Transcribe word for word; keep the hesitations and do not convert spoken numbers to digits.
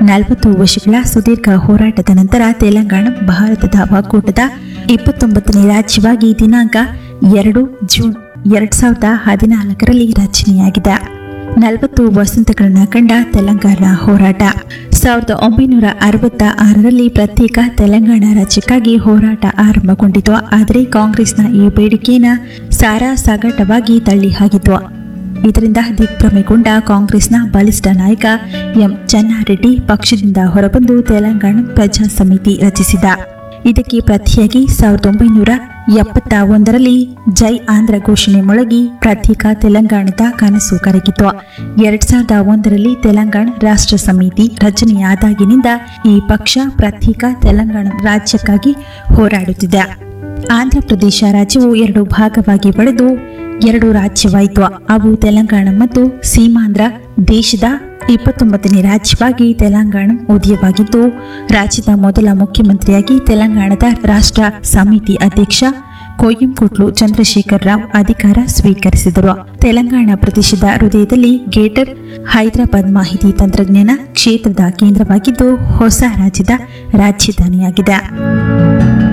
ನಲವತ್ತು ವರ್ಷಗಳ ಸುದೀರ್ಘ ಹೋರಾಟದ ನಂತರ ತೆಲಂಗಾಣ ಭಾರತದ ಒಕ್ಕೂಟದ ಇಪ್ಪತ್ತೊಂಬತ್ತನೇ ರಾಜ್ಯವಾಗಿ ದಿನಾಂಕ ಎರಡು ಜೂನ್ ಎರಡ್ ಸಾವಿರದ ಹದಿನಾಲ್ಕರಲ್ಲಿ ರಚನೆಯಾಗಿದೆ. ನಲವತ್ತು ವಸಂತಗಳನ್ನ ಕಂಡ ತೆಲಂಗಾಣ ಹೋರಾಟ. ಸಾವಿರದ ಒಂಬೈನೂರ ಅರವತ್ತ ಆರರಲ್ಲಿ ಪ್ರತ್ಯೇಕ ತೆಲಂಗಾಣ ರಾಜ್ಯಕ್ಕಾಗಿ ಹೋರಾಟ ಆರಂಭಗೊಂಡಿತು. ಆದರೆ ಕಾಂಗ್ರೆಸ್ನ ಈ ಬೇಡಿಕೆಯನ್ನು ಸಾರಾಸಗಟವಾಗಿ ತಳ್ಳಿ ಹಾಕಿತು. ಇದರಿಂದ ದಿಗ್ಭ್ರಮೆಗೊಂಡ ಕಾಂಗ್ರೆಸ್ನ ಬಲಿಷ್ಠ ನಾಯಕ ಎಂ ಚೆನ್ನಾರೆಡ್ಡಿ ಪಕ್ಷದಿಂದ ಹೊರಬಂದು ತೆಲಂಗಾಣ ಪ್ರಜಾ ಸಮಿತಿ ರಚಿಸಿದ. ಇದಕ್ಕೆ ಪ್ರತಿಯಾಗಿ ಸಾವಿರದ ಒಂಬೈನೂರ ಎಪ್ಪತ್ತ ಒಂದರಲ್ಲಿ ಜೈ ಆಂಧ್ರ ಘೋಷಣೆ ಮೊಳಗಿ ಪ್ರತ್ಯೇಕ ತೆಲಂಗಾಣದ ಕನಸು ಕರಗಿತು. ಎರಡ್ ಸಾವಿರದ ಒಂದರಲ್ಲಿ ತೆಲಂಗಾಣ ರಾಷ್ಟ್ರ ಸಮಿತಿ ರಚನೆಯಾದಾಗಿನಿಂದ ಈ ಪಕ್ಷ ಪ್ರತ್ಯೇಕ ತೆಲಂಗಾಣ ರಾಜ್ಯಕ್ಕಾಗಿ ಹೋರಾಡುತ್ತಿದೆ. ಆಂಧ್ರ ಪ್ರದೇಶ ರಾಜ್ಯವು ಎರಡು ಭಾಗವಾಗಿ ಒಡೆದು ಎರಡು ರಾಜ್ಯವಾಯಿತು. ಅವು ತೆಲಂಗಾಣ ಮತ್ತು ಸೀಮಾಂಧ್ರ. ದೇಶದ ಇಪ್ಪತ್ತೊಂಬತ್ತನೇ ರಾಜ್ಯವಾಗಿ ತೆಲಂಗಾಣ ಉದಯವಾಗಿದ್ದು, ರಾಜ್ಯದ ಮೊದಲ ಮುಖ್ಯಮಂತ್ರಿಯಾಗಿ ತೆಲಂಗಾಣದ ರಾಷ್ಟ್ರ ಸಮಿತಿ ಅಧ್ಯಕ್ಷ ಕೋಯಂಕೋಟ್ಲು ಚಂದ್ರಶೇಖರ್ ರಾವ್ ಅಧಿಕಾರ ಸ್ವೀಕರಿಸಿದರು. ತೆಲಂಗಾಣ ಪ್ರದೇಶದ ಹೃದಯದಲ್ಲಿ ಗ್ರೇಟರ್ ಹೈದರಾಬಾದ್ ಮಾಹಿತಿ ತಂತ್ರಜ್ಞಾನ ಕ್ಷೇತ್ರದ ಕೇಂದ್ರವಾಗಿದ್ದು, ಹೊಸ ರಾಜ್ಯದ ರಾಜಧಾನಿಯಾಗಿದೆ.